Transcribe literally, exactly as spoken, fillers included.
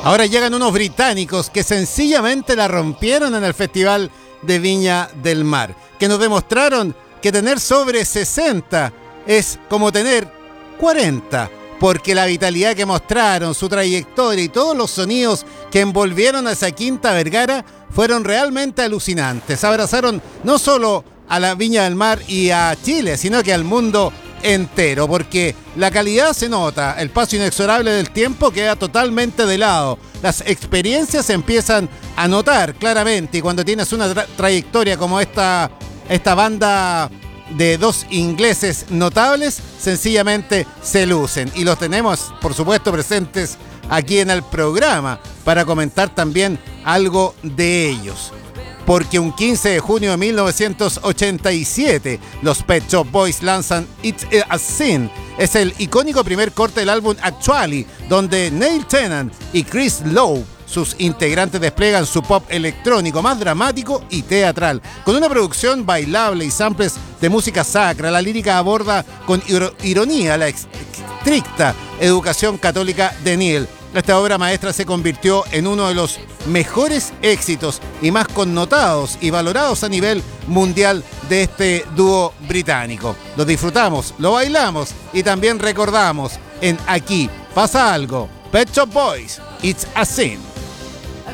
Ahora llegan unos británicos que sencillamente la rompieron en el Festival de Viña del Mar, que nos demostraron que tener sobre sesenta es como tener cuarenta, porque la vitalidad que mostraron, su trayectoria y todos los sonidos que envolvieron a esa Quinta Vergara fueron realmente alucinantes. Abrazaron no solo a la Viña del Mar y a Chile, sino que al mundo entero, porque la calidad se nota, el paso inexorable del tiempo queda totalmente de lado, las experiencias se empiezan a notar claramente, y cuando tienes una tra- trayectoria como esta, esta banda de dos ingleses notables, sencillamente se lucen, y los tenemos por supuesto presentes aquí en el programa para comentar también algo de ellos. Porque un quince de junio de mil novecientos ochenta y siete, los Pet Shop Boys lanzan It's a Sin. Es el icónico primer corte del álbum Actually, donde Neil Tennant y Chris Lowe, sus integrantes, despliegan su pop electrónico más dramático y teatral. Con una producción bailable y samples de música sacra, la lírica aborda con ironía la estricta educación católica de Neil. Esta obra maestra se convirtió en uno de los mejores éxitos y más connotados y valorados a nivel mundial de este dúo británico. Lo disfrutamos, lo bailamos y también recordamos en Aquí Pasa Algo. Pet Shop Boys, It's a Sin.